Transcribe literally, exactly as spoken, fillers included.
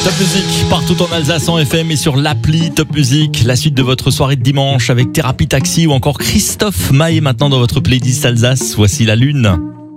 Top Music, partout en Alsace en F M et sur l'appli Top Music. La suite de votre soirée de dimanche avec Thérapie Taxi ou encore Christophe Maé maintenant dans votre playlist Alsace. Voici la lune.